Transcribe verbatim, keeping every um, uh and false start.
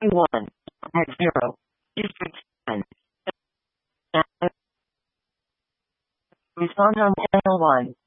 one at zero. District ten. Respond on channel one.